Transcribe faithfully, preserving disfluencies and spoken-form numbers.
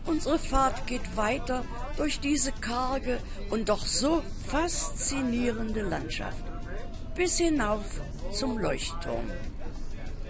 Unsere Fahrt geht weiter durch diese karge und doch so faszinierende Landschaft bis hinauf zum Leuchtturm.